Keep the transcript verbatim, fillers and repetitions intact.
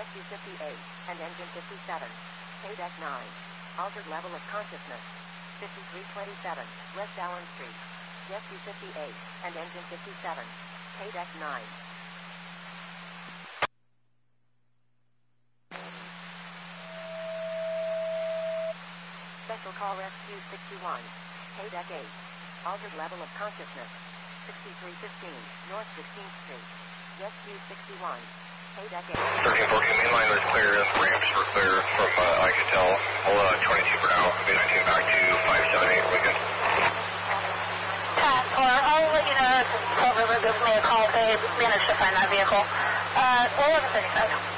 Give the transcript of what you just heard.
rescue fifty-eight, and engine fifty-seven. K deck nine. Altered level of consciousness. fifty-three twenty-seven, West Allen Street. Rescue fifty-eight, and engine fifty-seven. K deck nine. Special call rescue sixty-one. K deck eight. Altered level of consciousness. sixty-three fifteen, North sixteenth Street. Rescue sixty-one. K deck eight. thirteen fourteen, mainline was clear. Ramps were clear from, uh, I could tell. Hold on, twenty-two for now. B nineteen back to five seven eight, weekend. Task four, I'll let you know if Cold River gives me a call if they manage to find that vehicle. Uh, eleven thirty-five.